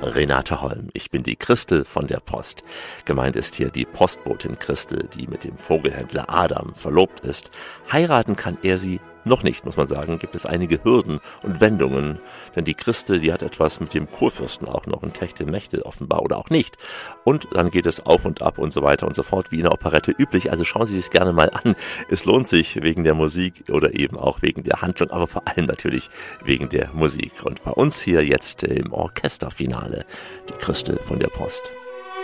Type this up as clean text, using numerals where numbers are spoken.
Renate Holm. Ich bin die Christel von der Post. Gemeint ist hier die Postbotin Christel, die mit dem Vogelhändler Adam verlobt ist. Heiraten kann er sie noch nicht, muss man sagen, gibt es einige Hürden und Wendungen, denn die Christel, die hat etwas mit dem Kurfürsten auch noch, ein Techtelmechtel offenbar oder auch nicht. Und dann geht es auf und ab und so weiter und so fort, wie in der Operette üblich. Also schauen Sie sich gerne mal an. Es lohnt sich wegen der Musik oder eben auch wegen der Handlung, aber vor allem natürlich wegen der Musik. Und bei uns hier jetzt im Orchesterfinale die Christel von der Post.